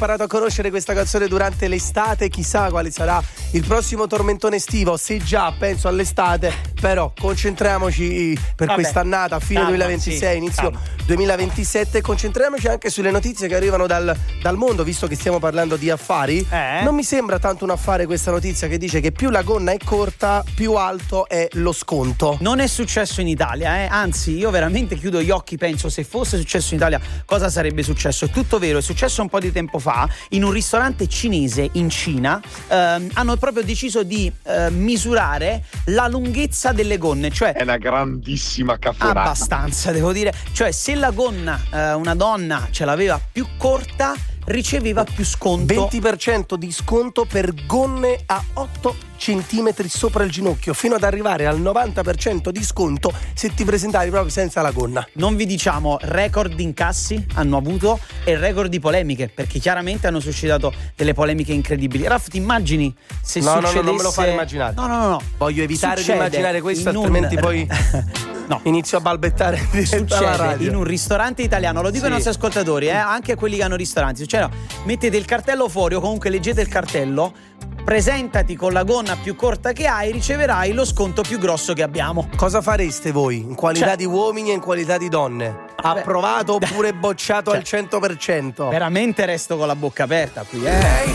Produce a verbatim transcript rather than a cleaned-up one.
imparato a conoscere questa canzone durante l'estate, chissà quale sarà il prossimo tormentone estivo, se già penso all'estate, però concentriamoci per Vabbè, quest'annata, fine calma, duemilaventisei, sì, inizio calma. duemilaventisette, concentriamoci anche sulle notizie che arrivano dal, dal mondo, visto che stiamo parlando di affari. Eh? Non mi sembra tanto un affare questa notizia che dice che più la gonna è corta, più alto è lo sconto. Non è successo in Italia, eh? Anzi, io veramente chiudo gli occhi, penso se fosse successo in Italia cosa sarebbe successo. È tutto vero, è successo un po' di tempo fa in un ristorante cinese in Cina. Ehm, hanno proprio deciso di eh, misurare la lunghezza delle gonne, cioè È una grandissima cafonata. abbastanza, devo dire. Cioè, se la gonna, eh, una donna ce l'aveva più corta, riceveva più sconto. venti per cento di sconto per gonne a otto centimetri sopra il ginocchio, fino ad arrivare al novanta per cento di sconto se ti presentavi proprio senza la gonna. Non vi diciamo record di incassi hanno avuto e record di polemiche, perché chiaramente hanno suscitato delle polemiche incredibili. Raff, ti immagini se No, no, no, succedesse... non me lo fare immaginare. No, no, no, no. Voglio evitare Succede di immaginare questo, in un- altrimenti poi No. inizio a balbettare in diretta alla Succede radio. in un ristorante italiano, lo dico Sì. ai nostri ascoltatori, eh, anche a quelli che hanno ristoranti. Cioè, no, mettete il cartello fuori o comunque leggete il cartello, presentati con la gonna più corta che hai, riceverai lo sconto più grosso che abbiamo. Cosa fareste voi in qualità Cioè- di uomini e in qualità di donne? Vabbè. Approvato oppure bocciato Cioè- al cento per cento? Veramente resto con la bocca aperta qui, eh.